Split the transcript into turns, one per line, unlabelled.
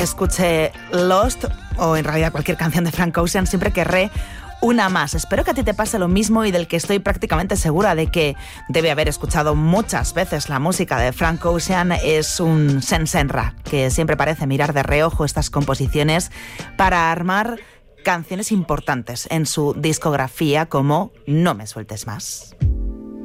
escuche Lost, o en realidad cualquier canción de Frank Ocean, siempre querré una más. Espero que a ti te pase lo mismo y del que estoy prácticamente segura de que debe haber escuchado muchas veces la música de Frank Ocean es un Sensenra, que siempre parece mirar de reojo estas composiciones para armar canciones importantes en su discografía como No me sueltes más.